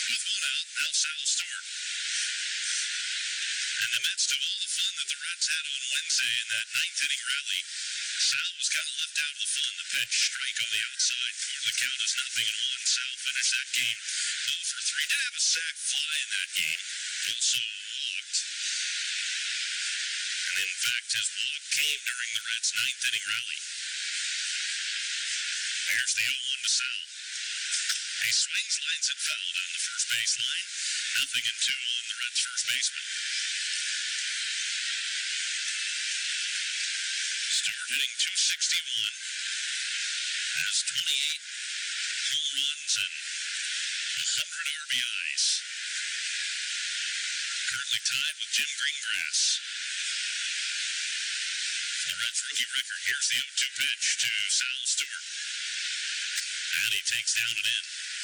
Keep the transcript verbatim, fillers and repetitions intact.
with one out. Now Sal Stewart. In the midst of all the fun that the Reds had on Wednesday in that ninth inning rally, Sal was kind of left out of the fun. The pitch, strike on the outside. The count is nothing and one. Sal finished that game oh for three. Did have a sac fly in that game. Also walked. And in fact, his walk came during the Reds' ninth inning rally. Here's the oh one to Sal. He swings, lines it foul down the first base line. Nothing and two on the Reds' first baseman. Stewart hitting two sixty-one. Has twenty-eight home runs and one hundred R B Is. Currently tied with Jim Greengrass. The Reds' rookie record. Here's the oh two pitch to Sal Stewart. And he takes down and in.